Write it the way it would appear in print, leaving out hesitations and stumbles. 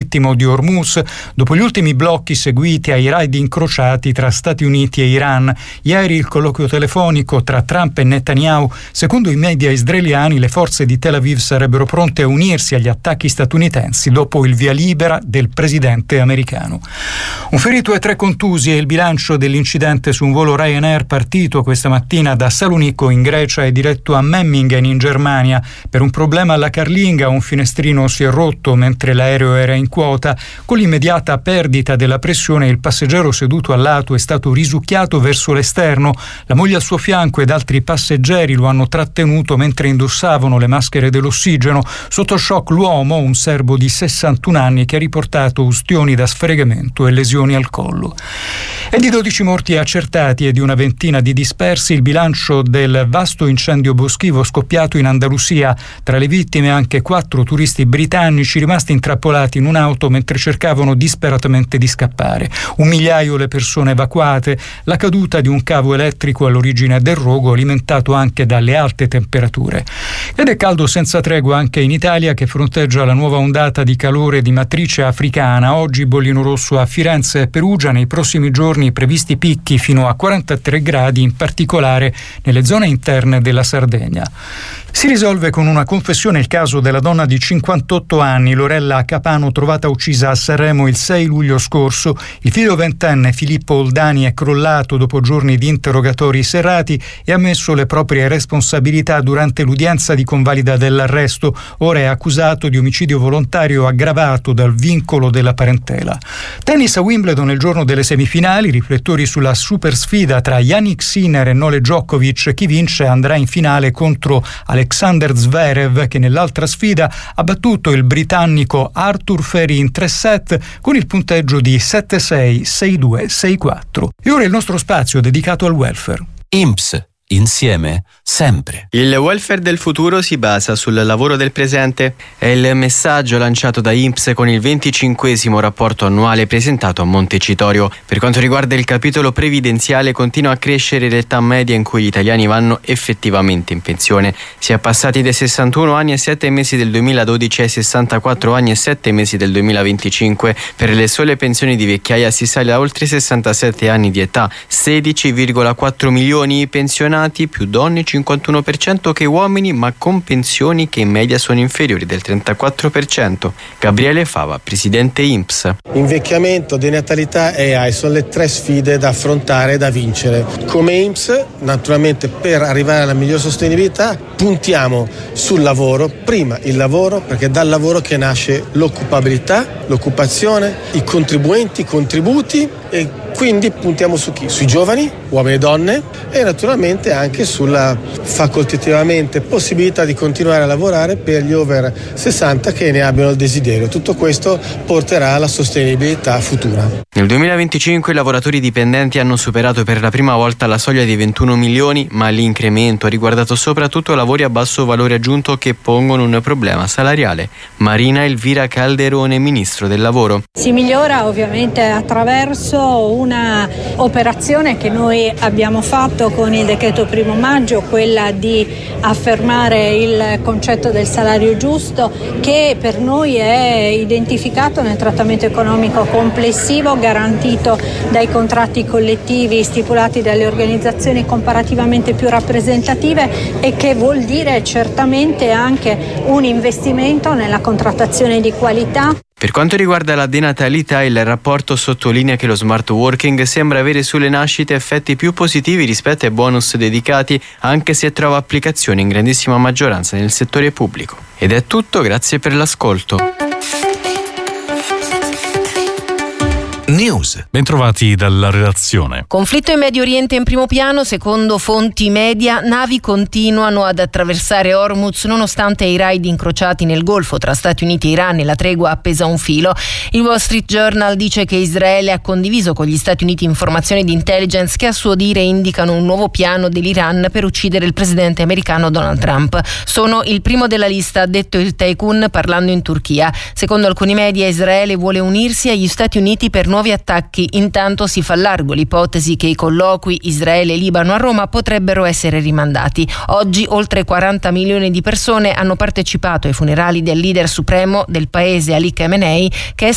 marittimo di Hormuz dopo gli ultimi blocchi seguiti ai raid incrociati tra Stati Uniti e Iran. Ieri il colloquio telefonico tra Trump e Netanyahu, secondo i media israeliani le forze di Tel Aviv sarebbero pronte a unirsi agli attacchi statunitensi dopo il via libera del presidente americano. Un ferito e 3 contusi è il bilancio dell'incidente su un volo Ryanair partito questa mattina da Salonicco in Grecia e diretto a Memmingen in Germania. Per un problema alla carlinga un finestrino si è rotto mentre l'aereo era in quota. Con l'immediata perdita della pressione il passeggero seduto al lato è stato risucchiato verso l'esterno. La moglie al suo fianco ed altri passeggeri lo hanno trattenuto mentre indossavano le maschere dell'ossigeno. Sotto shock l'uomo, un serbo di 61 anni che ha riportato ustioni da sfregamento e lesioni al collo. E di 12 morti accertati e di una ventina di dispersi il bilancio del vasto incendio boschivo scoppiato in Andalusia. Tra le vittime anche 4 turisti britannici rimasti intrappolati in un'auto mentre cercavano disperatamente di scappare. 1 migliaio le persone evacuate. La caduta di un cavo elettrico all'origine del rogo alimentato anche dalle alte temperature. Ed è caldo senza tregua anche in Italia che fronteggia la nuova ondata di calore di matrice africana. Oggi bollino rosso a Firenze e Perugia, nei prossimi giorni previsti picchi fino a 43 gradi, in particolare nelle zone interne della Sardegna. Si risolve con una confessione il caso della donna di 58 anni, Lorella Capano, trovata uccisa a Sanremo il 6 luglio scorso. Il figlio ventenne Filippo Oldani è crollato dopo giorni di interrogatori serrati e ha ammesso le proprie responsabilità durante l'udienza di convalida dell'arresto. Ora è accusato di omicidio volontario aggravato dal vincolo della parentela. Tennis a Wimbledon il giorno delle semifinali, riflettori sulla super sfida tra Jannik Sinner e Novak Djokovic. Chi vince andrà in finale contro Alexander Zverev, che nell'altra sfida ha battuto il britannico Arthur Feri in 3 set con il punteggio di 7-6, 6-2, 6-4. E ora il nostro spazio dedicato al welfare. INPS. Insieme, sempre. Il welfare del futuro si basa sul lavoro del presente. È il messaggio lanciato da INPS con il 25° rapporto annuale presentato a Montecitorio. Per quanto riguarda il capitolo previdenziale, continua a crescere l'età media in cui gli italiani vanno effettivamente in pensione. Si è passati dai 61 anni e 7 mesi del 2012 ai 64 anni e 7 mesi del 2025. Per le sole pensioni di vecchiaia si sale a oltre 67 anni di età, 16,4 milioni i pensionati, più donne 51% che uomini, ma con pensioni che in media sono inferiori del 34%. Gabriele Fava, presidente INPS. Invecchiamento, denatalità e AI sono le 3 sfide da affrontare e da vincere. Come INPS, naturalmente, per arrivare alla miglior sostenibilità puntiamo sul lavoro, prima il lavoro, perché dal lavoro che nasce l'occupabilità, l'occupazione, i contribuenti, i contributi, e quindi puntiamo su chi? Sui giovani, uomini e donne, e naturalmente anche sulla facoltativamente possibilità di continuare a lavorare per gli over 60 che ne abbiano il desiderio. Tutto questo porterà alla sostenibilità futura. Nel 2025 i lavoratori dipendenti hanno superato per la prima volta la soglia di 21 milioni, ma l'incremento ha riguardato soprattutto lavori a basso valore aggiunto che pongono un problema salariale. Marina Elvira Calderone, ministro del lavoro. Si migliora ovviamente attraverso una operazione che noi abbiamo fatto con il decreto 1° maggio, quella di affermare il concetto del salario giusto, che per noi è identificato nel trattamento economico complessivo garantito dai contratti collettivi stipulati dalle organizzazioni comparativamente più rappresentative, e che vuol dire certamente anche un investimento nella contrattazione di qualità. Per quanto riguarda la denatalità, il rapporto sottolinea che lo smart working sembra avere sulle nascite effetti più positivi rispetto ai bonus dedicati, anche se trova applicazione in grandissima maggioranza nel settore pubblico. Ed è tutto, grazie per l'ascolto. News. Bentrovati dalla redazione. Conflitto in Medio Oriente in primo piano. Secondo fonti media, navi continuano ad attraversare Hormuz nonostante i raid incrociati nel Golfo tra Stati Uniti e Iran, e la tregua appesa a un filo. Il Wall Street Journal dice che Israele ha condiviso con gli Stati Uniti informazioni di intelligence che a suo dire indicano un nuovo piano dell'Iran per uccidere il presidente americano Donald Trump. Sono il primo della lista, ha detto il tycoon parlando in Turchia. Secondo alcuni media, Israele vuole unirsi agli Stati Uniti per nuovi attacchi. Intanto si fa largo l'ipotesi che i colloqui Israele-Libano a Roma potrebbero essere rimandati. Oggi oltre 40 milioni di persone hanno partecipato ai funerali del leader supremo del paese Ali Khamenei, che è